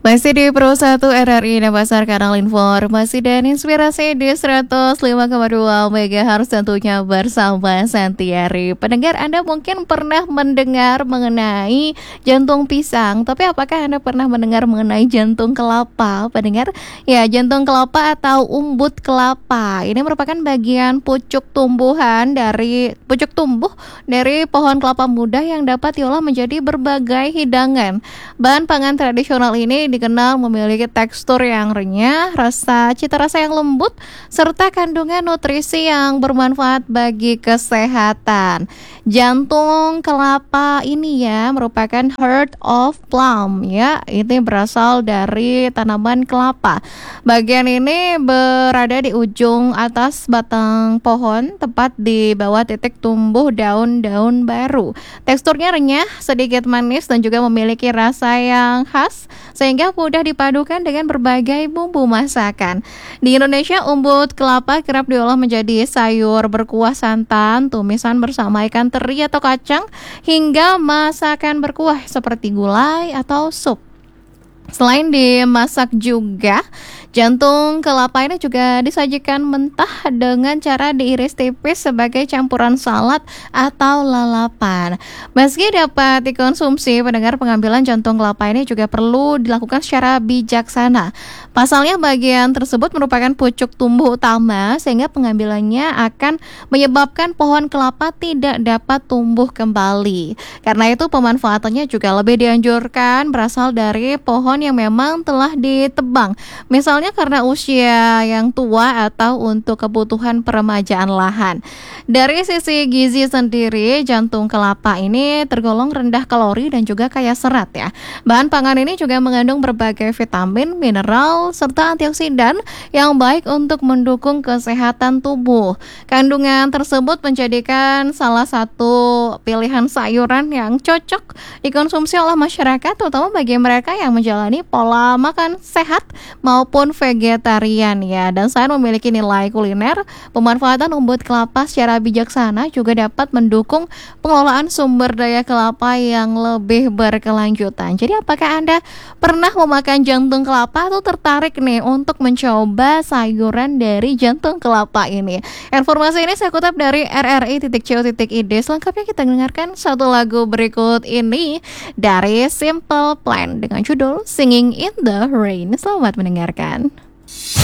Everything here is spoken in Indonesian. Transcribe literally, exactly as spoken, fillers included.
Masih di Pro satu R R I Denpasar, kanal informasi dan inspirasi di seratus lima koma dua megahertz tentunya bersama Santiari. Pendengar, Anda mungkin pernah mendengar mengenai jantung pisang, tapi apakah Anda pernah mendengar mengenai jantung kelapa? Pendengar, ya, jantung kelapa atau umbut kelapa ini merupakan bagian pucuk tumbuhan dari pucuk tumbuh dari pohon kelapa muda yang dapat diolah menjadi berbagai hidangan. Bahan pangan tradisional ini dikenal memiliki tekstur yang renyah, rasa cita rasa yang lembut, serta kandungan nutrisi yang bermanfaat bagi kesehatan. Jantung kelapa ini ya merupakan heart of plum ya, ini berasal dari tanaman kelapa. Bagian ini berada di ujung atas batang pohon, tepat di bawah titik tumbuh daun-daun baru. Teksturnya renyah, sedikit manis dan juga memiliki rasa yang khas sehingga mudah dipadukan dengan berbagai bumbu masakan. Di Indonesia, umbut kelapa kerap diolah menjadi sayur berkuah santan, tumisan bersama ikan teri atau kacang, hingga masakan berkuah seperti gulai atau sup. Selain dimasak juga, jantung kelapa ini juga disajikan mentah dengan cara diiris tipis sebagai campuran salad atau lalapan. Meski dapat dikonsumsi, pendengar, pengambilan jantung kelapa ini juga perlu dilakukan secara bijaksana. Pasalnya bagian tersebut merupakan pucuk tumbuh utama sehingga pengambilannya akan menyebabkan pohon kelapa tidak dapat tumbuh kembali. Karena itu pemanfaatannya juga lebih dianjurkan berasal dari pohon yang memang telah ditebang, misalnya karena usia yang tua atau untuk kebutuhan peremajaan lahan. Dari sisi gizi sendiri, jantung kelapa ini tergolong rendah kalori dan juga kaya serat ya. Bahan pangan ini juga mengandung berbagai vitamin, mineral, serta antioksidan yang baik untuk mendukung kesehatan tubuh. Kandungan tersebut menjadikan salah satu pilihan sayuran yang cocok dikonsumsi oleh masyarakat, terutama bagi mereka yang menjalani pola makan sehat maupun vegetarian ya. Dan selain memiliki nilai kuliner, pemanfaatan umbut kelapa secara bijaksana juga dapat mendukung pengelolaan sumber daya kelapa yang lebih berkelanjutan. Jadi apakah Anda pernah memakan jantung kelapa atau tertarik nih untuk mencoba sayuran dari jantung kelapa ini? Informasi ini saya kutip dari r r i titik co titik i d. Selengkapnya kita dengarkan satu lagu berikut ini dari Simple Plan dengan judul Singing in the Rain. Selamat mendengarkan.